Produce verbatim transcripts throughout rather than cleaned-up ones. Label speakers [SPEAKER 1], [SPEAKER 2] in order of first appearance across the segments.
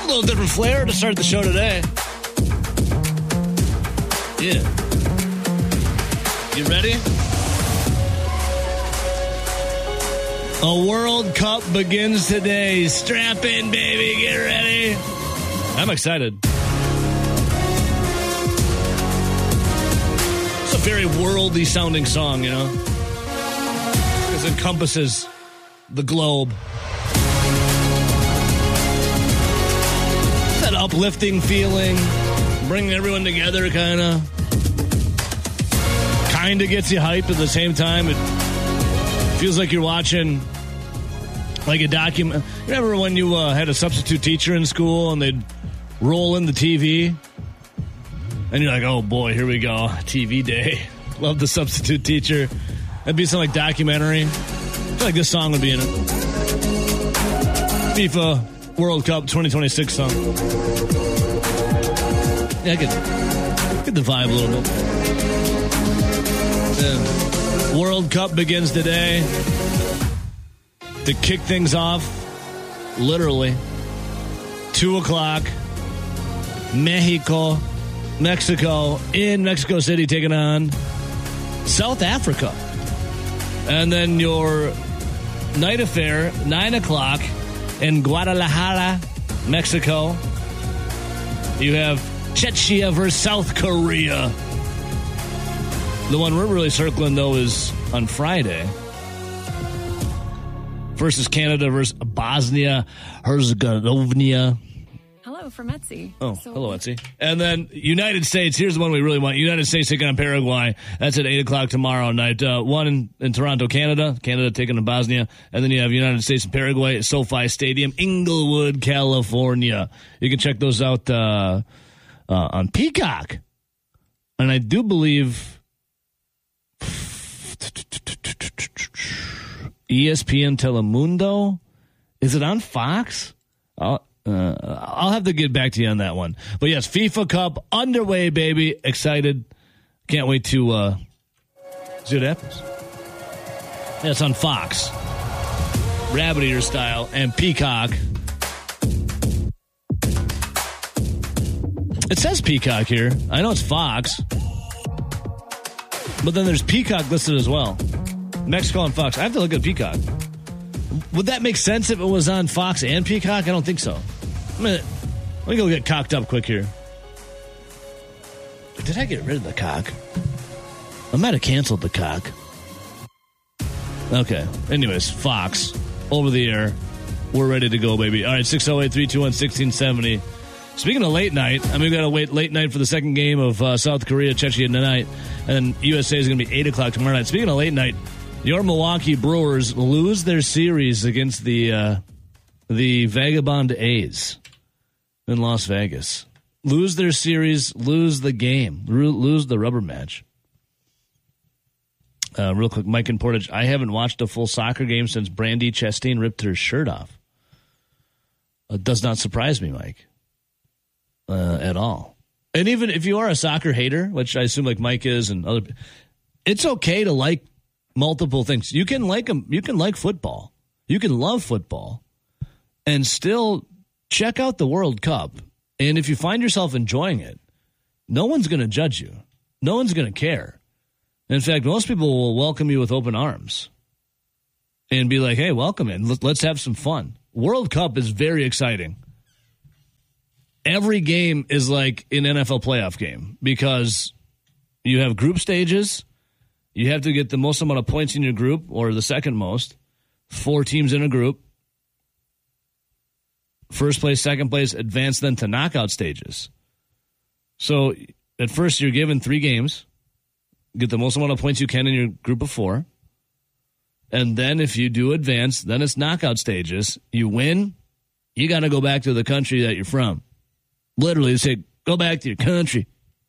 [SPEAKER 1] A little different flair to start the show today. Yeah. You ready? A World Cup begins today. Strap in, baby. Get ready. I'm excited. It's a very worldly sounding song, you know? Because it encompasses the globe. That uplifting feeling, bringing everyone together, kind of. Kind of gets you hyped at the same time. It feels like you're watching like a document. Remember when you uh, had a substitute teacher in school and they'd roll in the T V? And you're like, oh boy, here we go. T V day. Love the substitute teacher. That'd be some like documentary. I feel like this song would be in it. FIFA World Cup twenty twenty-six song. Yeah, I get, get the vibe a little bit. Yeah. World Cup begins today. To kick things off, literally, two o'clock, Mexico, Mexico, in Mexico City, taking on South Africa. And then your night affair, nine o'clock, in Guadalajara, Mexico. You have Czechia versus South Korea. The one we're really circling, though, is on Friday. Versus Canada versus Bosnia Herzegovina.
[SPEAKER 2] Hello from Etsy.
[SPEAKER 1] Oh,
[SPEAKER 2] so-
[SPEAKER 1] hello, Etsy. And then United States. Here's the one we really want. United States taking on Paraguay. That's at eight o'clock tomorrow night. Uh, one in, in Toronto, Canada. Canada taking on Bosnia. And then you have United States and Paraguay at SoFi Stadium, Inglewood, California. You can check those out uh, uh, on Peacock. And I do believe E S P N Telemundo. Is it on Fox? I'll, uh, I'll have to get back to you on that one. But yes, FIFA Cup underway, baby. Excited. Can't wait to uh, see what happens. Yeah, it's on Fox. Rabbit Eater style and Peacock. It says Peacock here. I know it's Fox. But then there's Peacock listed as well. Mexico and Fox. I have to look at Peacock. Would that make sense if it was on Fox and Peacock? I don't think so. I'm gonna, let me go get cocked up quick here. Did I get rid of the cock? I might have canceled the cock. Okay. Anyways, Fox. Over the air. We're ready to go, baby. All right, six oh eight, three two one, one six seven zero. Speaking of late night, I mean, we got to wait late night for the second game of uh, South Korea, Czechia tonight. And then U S A is going to be eight o'clock tomorrow night. Speaking of late night, your Milwaukee Brewers lose their series against the uh, the Vagabond A's in Las Vegas. Lose their series, lose the game, lose the rubber match. Uh, real quick, Mike and Portage, I haven't watched a full soccer game since Brandy Chastain ripped her shirt off. It does not surprise me, Mike, uh, at all. And even if you are a soccer hater, which I assume like Mike is and other, it's okay to like multiple things. You can like them. You can like football. You can love football and still check out the World Cup. And if you find yourself enjoying it, no one's going to judge you. No one's going to care. In fact, most people will welcome you with open arms and be like, hey, welcome in. Let's have some fun. World Cup is very exciting. Every game is like an N F L playoff game because you have group stages. You have to get the most amount of points in your group or the second most. Four teams in a group. First place, second place, advance then to knockout stages. So at first you're given three games. Get the most amount of points you can in your group of four. And then if you do advance, then it's knockout stages. You win, you got to go back to the country that you're from. Literally, they say, go back to your country.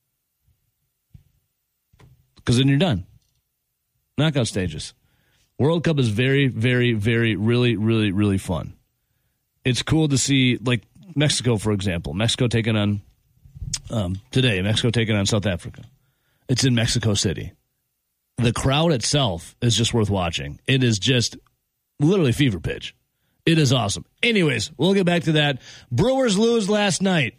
[SPEAKER 1] Because then you're done. Knockout stages. World Cup is very, very, very, really, really, really fun. It's cool to see, like Mexico, for example. Mexico taking on, um, today, Mexico taking on South Africa. It's in Mexico City. The crowd itself is just worth watching. It is just literally fever pitch. It is awesome. Anyways, we'll get back to that. Brewers lose last night.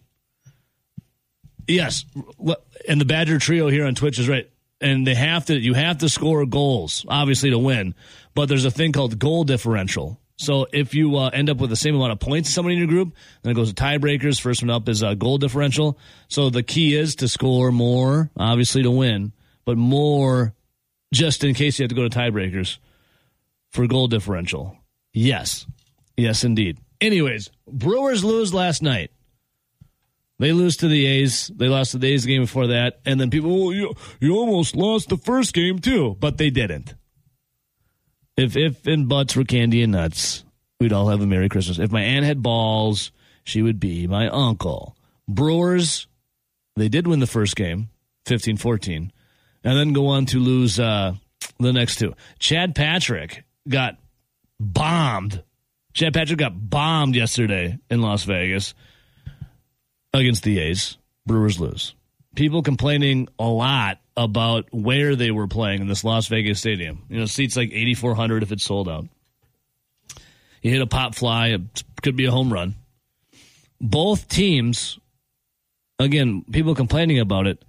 [SPEAKER 1] Yes, and the Badger Trio here on Twitch is right. And they have to, you have to score goals, obviously, to win. But there's a thing called goal differential. So if you uh, end up with the same amount of points as somebody in your group, then it goes to tiebreakers. First one up is a goal differential. So the key is to score more, obviously, to win, but more just in case you have to go to tiebreakers for goal differential. Yes. Yes, indeed. Anyways, Brewers lose last night. They lose to the A's. They lost to the A's the game before that. And then people, well, you, you almost lost the first game too. But they didn't. If if and buts were candy and nuts, we'd all have a Merry Christmas. If my aunt had balls, she would be my uncle. Brewers, they did win the first game, fifteen fourteen, and then go on to lose uh, the next two. Chad Patrick got bombed. Chad Patrick got bombed yesterday in Las Vegas against the A's. Brewers lose. People complaining a lot about where they were playing in this Las Vegas stadium. You know, seats like eighty-four hundred if it's sold out. You hit a pop fly, it could be a home run. Both teams, again, people complaining about it,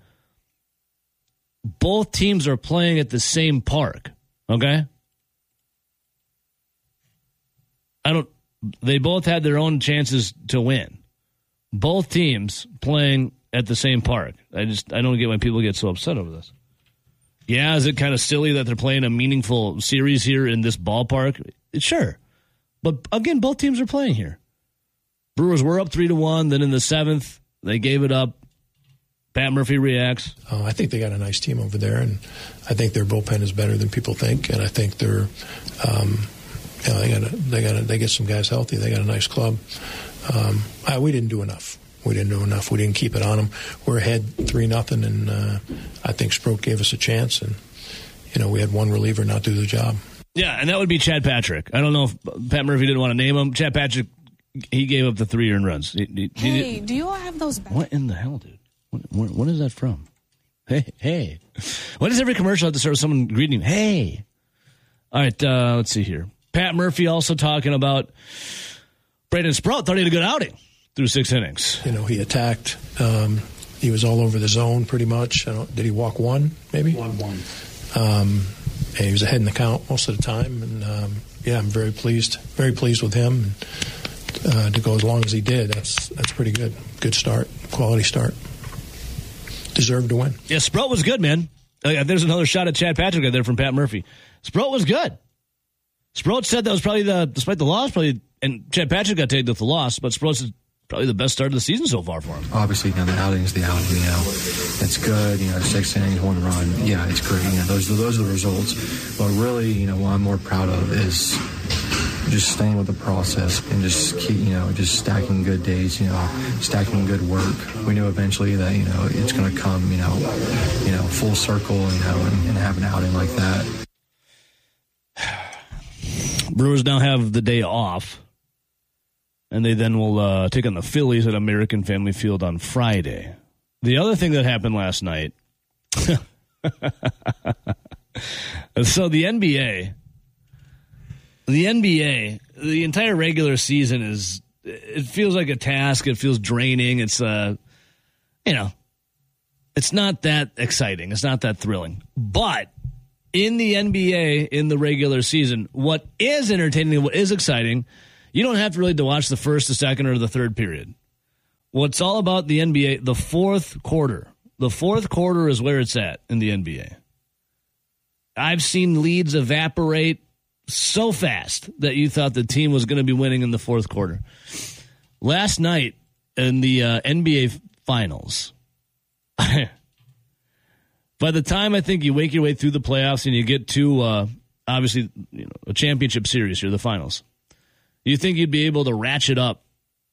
[SPEAKER 1] both teams are playing at the same park, okay? I don't, they both had their own chances to win. Both teams playing at the same park. I just, I don't get why people get so upset over this. Yeah, is it kind of silly that they're playing a meaningful series here in this ballpark? Sure. But again, both teams are playing here. Brewers were up three to one. Then in the seventh, they gave it up. Pat Murphy reacts.
[SPEAKER 3] Uh, I think they got a nice team over there, and I think their bullpen is better than people think. And I think they're, um, you know, they got, a, they got, a, they get some guys healthy. They got a nice club. Um, I, we didn't do enough. We didn't do enough. We didn't keep it on them. We're ahead three nothing, and uh, I think Sproat gave us a chance. And you know, we had one reliever not do the job.
[SPEAKER 1] Yeah, and that would be Chad Patrick. I don't know if Pat Murphy didn't want to name him. Chad Patrick, he gave up the three earned runs. He, he,
[SPEAKER 2] hey,
[SPEAKER 1] he
[SPEAKER 2] do you all have those back?
[SPEAKER 1] What in the hell, dude? What, what, what is that from? Hey, hey. Why does every commercial have to start with someone greeting you? Hey. All right, uh, let's see here. Pat Murphy also talking about Brandon Sproat. Thought he had a good outing through six innings.
[SPEAKER 3] You know, he attacked. Um, he was all over the zone pretty much. I don't, did he walk one, maybe?
[SPEAKER 4] One, one.
[SPEAKER 3] Um, and he was ahead in the count most of the time. And, um, yeah, I'm very pleased, very pleased with him. And, uh, to go as long as he did, that's that's pretty good. Good start, quality start. Deserved to win.
[SPEAKER 1] Yeah, Sproat was good, man. Uh, there's another shot at Chad Patrick out there from Pat Murphy. Sproat was good. Sproat said that was probably the, despite the loss, probably, and Chad Patrick got taken with the loss, but Sproat said probably the best start of the season so far for him.
[SPEAKER 4] Obviously, you know, the outing is the outing, you know. It's good, you know, six innings, one run. Yeah, it's great. You know, those, those are the results. But really, you know, what I'm more proud of is just staying with the process and just keep, you know, just stacking good days, you know, stacking good work. We knew eventually that, you know, it's going to come, you know, you know, full circle, you know, and, and have an outing like that.
[SPEAKER 1] Brewers now have the day off, and they then will uh, take on the Phillies at American Family Field on Friday. The other thing that happened last night, so the N B A, the N B A, the entire regular season is, it feels like a task. It feels draining. It's, uh, you know, it's not that exciting. It's not that thrilling. But in the N B A, in the regular season, what is entertaining, what is exciting, you don't have to really to watch the first, the second, or the third period. What's all about the N B A, the fourth quarter. The fourth quarter is where it's at in the N B A. I've seen leads evaporate so fast that you thought the team was going to be winning in the fourth quarter. Last night in the uh, N B A Finals, by the time I think you wake your way through the playoffs and you get to, uh, obviously, you know, a championship series here, the finals, you think you'd be able to ratchet up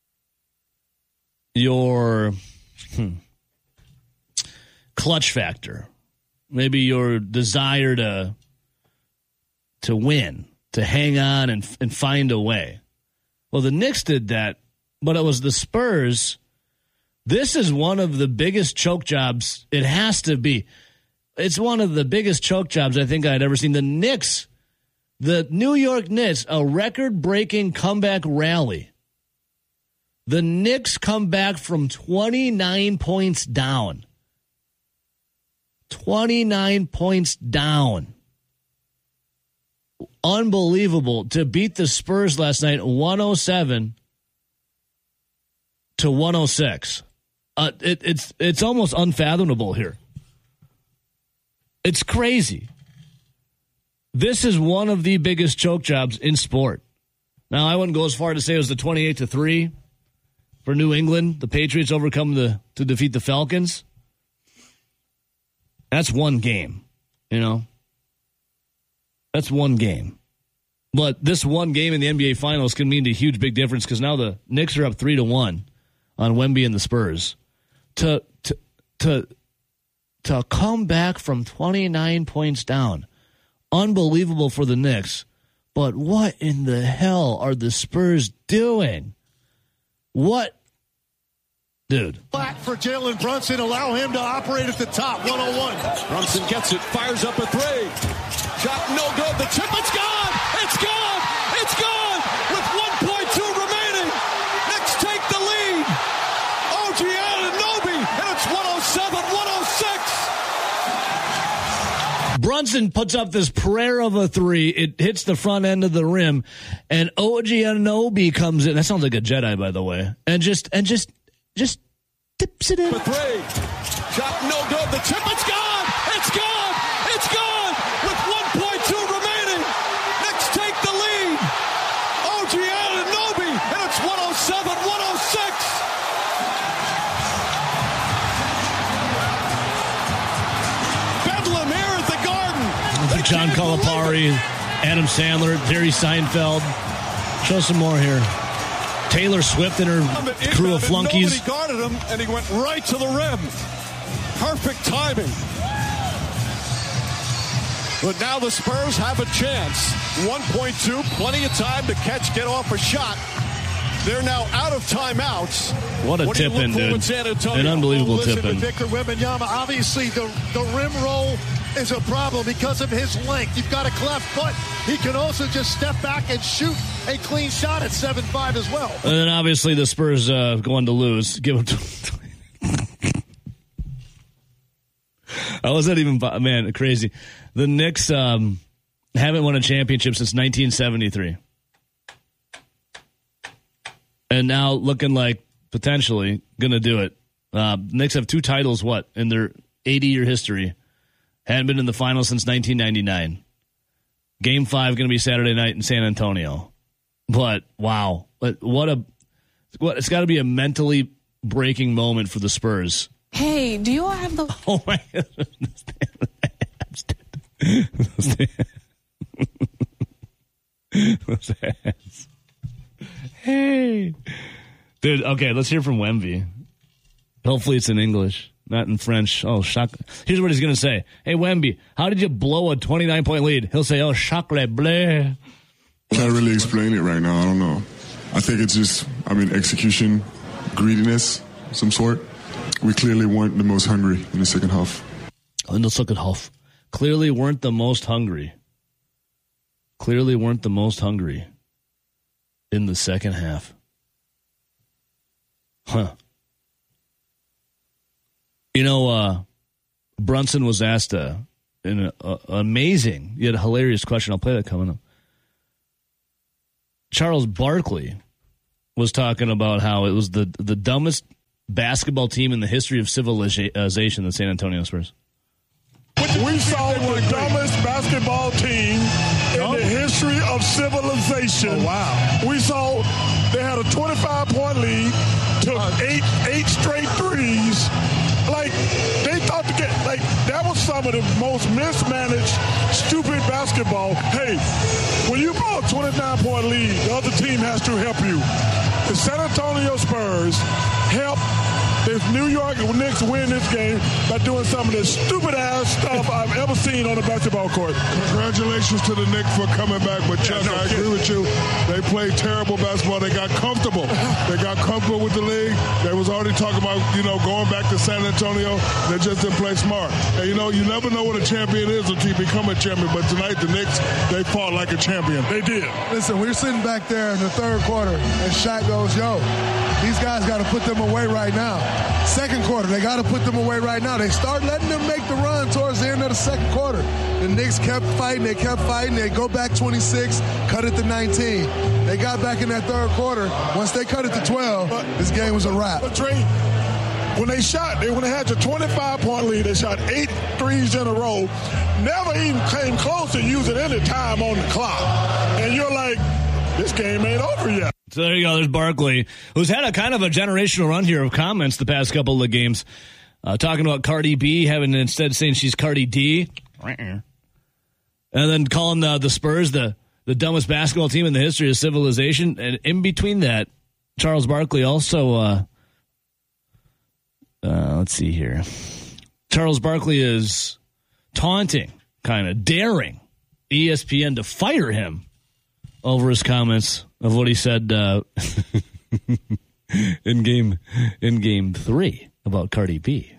[SPEAKER 1] your hmm, clutch factor, maybe your desire to to win, to hang on and and find a way. Well, the Knicks did that, but it was the Spurs. This is one of the biggest choke jobs. It has to be. It's one of the biggest choke jobs I think I'd ever seen. The Knicks The New York Knicks, a record-breaking comeback rally. The Knicks come back from twenty-nine points down. twenty-nine points down. Unbelievable to beat the Spurs last night one oh seven to one oh six. Uh, it, it's it's almost unfathomable here. It's crazy. This is one of the biggest choke jobs in sport. Now, I wouldn't go as far to say it was the twenty-eight to three for New England. The Patriots overcome the to defeat the Falcons. That's one game, you know. That's one game. But this one game in the N B A Finals can mean a huge big difference because now the Knicks are up three to one on Wemby and the Spurs. To to to to come back from twenty-nine points down. Unbelievable for the Knicks. But what in the hell are the Spurs doing? What? Dude.
[SPEAKER 5] Back for Jalen Brunson. Allow him to operate at the top. one oh one.
[SPEAKER 6] Brunson gets it. Fires up a three. Shot no good. The tip. It's gone. It's gone. It's gone. With one point two remaining. Knicks take the lead. O G Anunoby. And it's one oh seven one oh six.
[SPEAKER 1] Brunson puts up this prayer of a three. It hits the front end of the rim, and O G Anunoby comes in. That sounds like a Jedi, by the way. And just and just just tips it in.
[SPEAKER 6] For three. Shot no good. The tip. It's gone. It's gone. It's gone. With one point two remaining. Knicks take the lead. O G Anunoby, and it's one oh seven one oh six.
[SPEAKER 1] John Calipari, Adam Sandler, Jerry Seinfeld. Show some more here. Taylor Swift and her crew of flunkies.
[SPEAKER 6] Nobody guarded him, and he went right to the rim. Perfect timing. But now the Spurs have a chance. one point two, plenty of time to catch, get off a shot. They're now out of timeouts.
[SPEAKER 1] What a
[SPEAKER 6] what
[SPEAKER 1] tip in, dude. An unbelievable
[SPEAKER 5] well, listen,
[SPEAKER 1] tip in.
[SPEAKER 5] Victor Wembanyama, obviously the, the rim roll is a problem because of his length. You've got a cleft foot. He can also just step back and shoot a clean shot at seven five as well.
[SPEAKER 1] And then obviously the Spurs uh, going to lose. Give them to I wasn't even, man, crazy. The Knicks um, haven't won a championship since nineteen seventy-three. And now looking like potentially going to do it. Uh, Knicks have two titles, what, in their eighty-year history. Hadn't been in the finals since nineteen ninety-nine. Game five going to be Saturday night in San Antonio. But, wow. But what a what it's got to be a mentally breaking moment for the Spurs.
[SPEAKER 2] Hey, do you all have the...
[SPEAKER 1] Oh, my God. Hey. Dude, okay, let's hear from Wemby. Hopefully it's in English, not in French. Oh, shock. Here's what he's going to say. Hey, Wemby, how did you blow a twenty-nine point lead? He'll say, oh, chocolat bleu.
[SPEAKER 7] Can't really explain it right now. I don't know. I think it's just, I mean, execution, greediness, some sort. We clearly weren't the most hungry in the second half.
[SPEAKER 1] In the second half. Clearly weren't the most hungry. Clearly weren't the most hungry in the second half. Huh. You know, uh, Brunson was asked a, an a, amazing, yet a hilarious question. I'll play that coming up. Charles Barkley was talking about how it was the the dumbest basketball team in the history of civilization, the San Antonio Spurs.
[SPEAKER 8] We saw the dumbest basketball team in the history of civilization.
[SPEAKER 5] Oh, wow.
[SPEAKER 8] We saw they had a twenty-five point lead, took eight eight straight threes. Like, they thought to get, like, that was some of the most mismanaged, stupid basketball. Hey, when you blow a twenty-nine point lead, the other team has to help you. The San Antonio Spurs helped if New York Knicks win this game by doing some of the stupid-ass stuff I've ever seen on a basketball court.
[SPEAKER 7] Congratulations to the Knicks for coming back, but Chuck,
[SPEAKER 8] yeah, no,
[SPEAKER 7] I agree with you. They played terrible basketball. They got comfortable. They got comfortable with the league. They was already talking about, you know, going back to San Antonio. They just didn't play smart. And, you know, you never know what a champion is until you become a champion. But tonight, the Knicks, they fought like a champion.
[SPEAKER 8] They did.
[SPEAKER 9] Listen, we're sitting back there in the third quarter, and Shaq goes, yo, these guys got to put them away right now. Second quarter, they got to put them away right now. They start letting them make the run towards the end of the second quarter. The Knicks kept fighting. They kept fighting. They go back twenty-six, cut it to nineteen. They got back in that third quarter. Once they cut it to twelve, this game was a wrap.
[SPEAKER 8] But Trey, when they shot, they when they had a twenty-five point lead, they shot eight threes in a row. Never even came close to using any time on the clock. And you're like, this game ain't over yet.
[SPEAKER 1] So there you go. There's Barkley, who's had a kind of a generational run here of comments the past couple of games, uh, talking about Cardi B, having instead saying she's Cardi D, and then calling the, the Spurs the, the dumbest basketball team in the history of civilization. And in between that, Charles Barkley also, uh, uh, let's see here. Charles Barkley is taunting, kind of daring E S P N to fire him over his comments of what he said uh, in game in game three about Cardi B.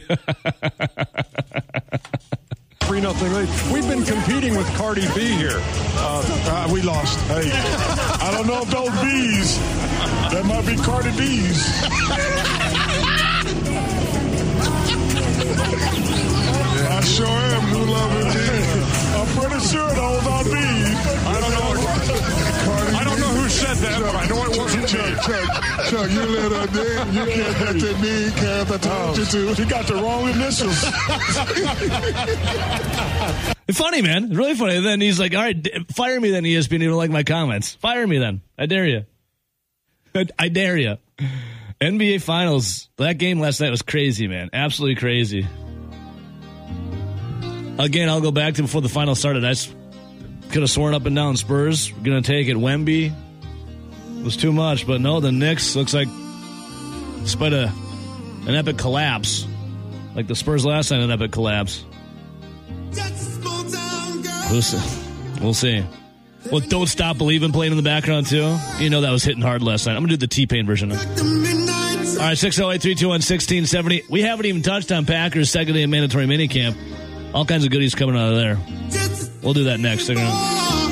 [SPEAKER 8] Three nothing lead. We've been competing with Cardi B here. Uh, uh, we lost. Hey, I don't know if those bees. That might be Cardi B's.
[SPEAKER 7] I sure am. New love indeed.
[SPEAKER 8] I'm pretty sure those are bees. I don't know. I don't know who said that, but I know it wasn't
[SPEAKER 7] Chuck. Chuck, Chuck, you let her dig. You can't let that me, Kath. I told you to.
[SPEAKER 8] She got the wrong initials.
[SPEAKER 1] It's funny, man. It's really funny. And then he's like, all right, d- fire me then, E S P N. You don't like my comments. Fire me then. I dare you. I, I dare you. N B A Finals. That game last night was crazy, man. Absolutely crazy. Again, I'll go back to before the final started. I could have sworn up and down Spurs were going to take it. Wemby was too much, but no, the Knicks looks like, despite a, an epic collapse, like the Spurs last night, an epic collapse. We'll see. We'll see. Well, Don't Stop Believin' playing in the background, too. You know that was hitting hard last night. I'm going to do the T-Pain version. All right, six oh eight, three two one, one six seven oh. We haven't even touched on Packers' second day of mandatory minicamp. All kinds of goodies coming out of there. We'll do that next. Stick around.